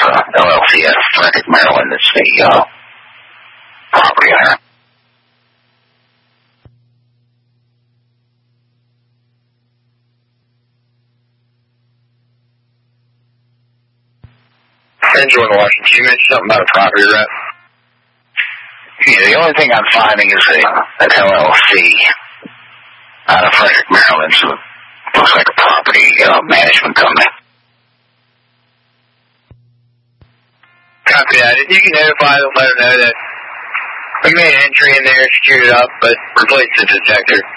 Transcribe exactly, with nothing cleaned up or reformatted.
uh, L L C S Frederick, Maryland. It's the uh, property owner. San Jordan, Washington. You mentioned something about a property rep. Yeah, the only thing I'm finding is a, an L L C out of Frederick, Maryland. So it looks like a property uh, management company. Copy that. If you can notify them, let them know that we made an entry in there, secured it up, but replaced the detector.